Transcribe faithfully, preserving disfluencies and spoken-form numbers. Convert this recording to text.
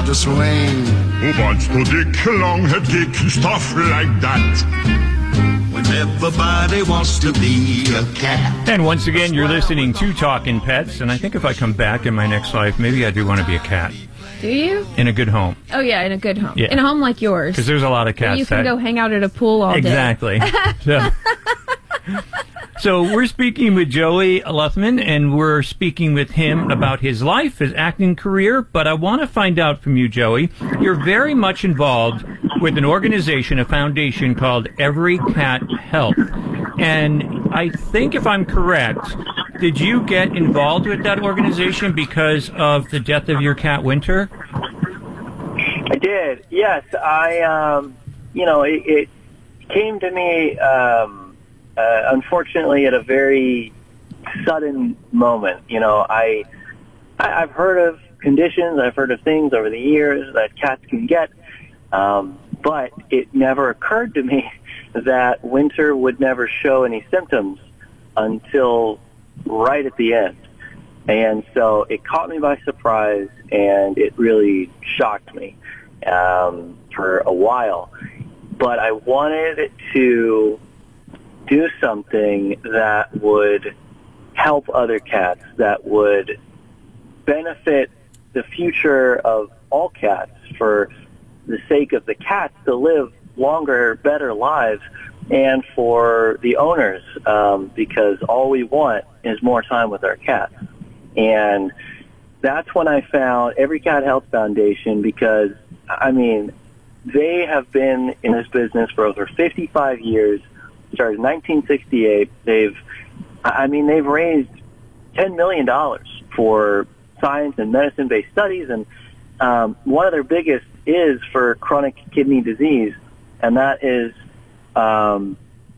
to swing. Who wants to dick long-head geek stuff like that? When everybody wants to be a cat. And once again, you're listening to Talking Pets, and I think if I come back in my next life, maybe I do want to be a cat. Do you? In a good home. Oh, yeah, in a good home. Yeah. In a home like yours. Because there's a lot of cats where you can that... go hang out at a pool all exactly. day. So, so we're speaking with Joey Luthman, and we're speaking with him about his life, his acting career. But I want to find out from you, Joey, you're very much involved with an organization, a foundation called Every Cat Health. And I think, if I'm correct, did you get involved with that organization because of the death of your cat, Winter? I did, yes. I, um, you know, it, it came to me, um, uh, unfortunately, at a very sudden moment. You know, I, I, I've heard of conditions, I've heard of things over the years that cats can get, um, but it never occurred to me that Winter would never show any symptoms until right at the end. And so it caught me by surprise, and it really shocked me um, for a while. But I wanted to do something that would help other cats, that would benefit the future of all cats for the sake of the cats to live longer, better lives, and for the owners, um, because all we want is more time with our cats. And that's when I found Every Cat Health Foundation, because, I mean, they have been in this business for over fifty-five years, started in nineteen sixty-eight. They've, I mean, they've raised ten million dollars for science and medicine-based studies, and um, one of their biggest is for chronic kidney disease, and that is um,